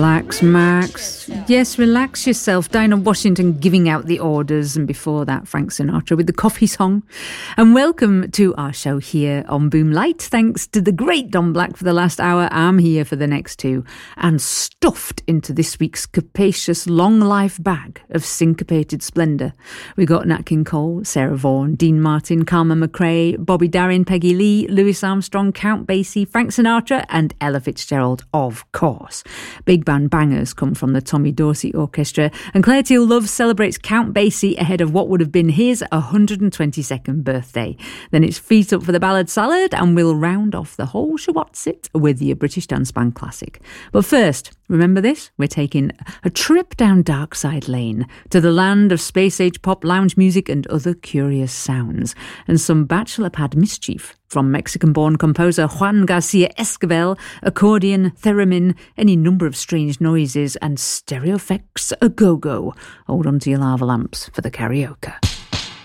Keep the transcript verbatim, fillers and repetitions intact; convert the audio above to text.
Relax, Max. Yes, relax yourself. Dinah Washington giving out the orders, and before that, Frank Sinatra with the coffee song. And welcome to our show here on Boom Light. Thanks to the great Don Black for the last hour. I'm here for the next two, and stuffed into this week's capacious long life bag of syncopated splendour. We got Nat King Cole, Sarah Vaughan, Dean Martin, Carmen McRae, Bobby Darin, Peggy Lee, Louis Armstrong, Count Basie, Frank Sinatra, and Ella Fitzgerald, of course. Big band bangers come from the Tommy Dorsey Orchestra, and Claire Teal Love celebrates Count Basie ahead of what would have been his one hundred twenty-second birthday. Then it's feet up for the ballad salad, and we'll round off the whole Schwarzit with your British dance band classic. But first, remember this? We're taking a trip down Darkside Lane to the land of space-age pop, lounge music and other curious sounds, and some bachelor pad mischief from Mexican-born composer Juan Garcia Esquivel, accordion, theremin, any number of strange noises, and stereo effects a go-go. Hold on to your lava lamps for the karaoke.